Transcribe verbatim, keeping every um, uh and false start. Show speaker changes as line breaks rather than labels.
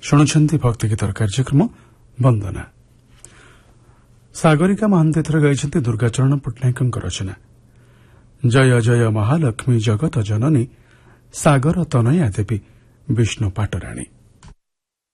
ଶୁଣୁଛନ୍ତି ଭକ୍ତି ଗୀତର କାର୍ଯ୍ୟକ୍ରମ ବନ୍ଦନା। ସାଗରିକା ମହାନ୍ତି ଏଥର ଗାଇଛନ୍ତି ଦୁର୍ଗାଚରଣ ପଟ୍ଟନାୟକଙ୍କ ରଚନା। ଜୟ ଜୟ ମହାଲକ୍ଷ୍ମୀ ଜଗତ ଜନନୀ ସାଗର ତନୟା ଦେବୀ ବିଷ୍ଣୁ ପାଟରାଣୀ।